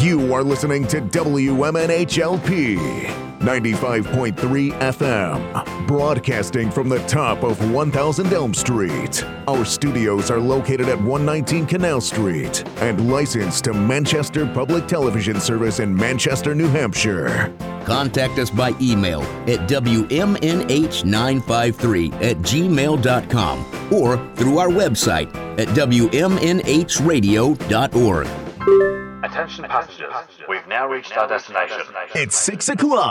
You are listening to WMNHLP 95.3 FM, broadcasting from the top of 1000 Elm Street. Our studios are located at 119 Canal Street and licensed to Manchester Public Television Service in Manchester, New Hampshire. Contact us by email at WMNH953@gmail.com or through our website at WMNHradio.org. Attention passengers, we've now reached our destination. It's 6 o'clock.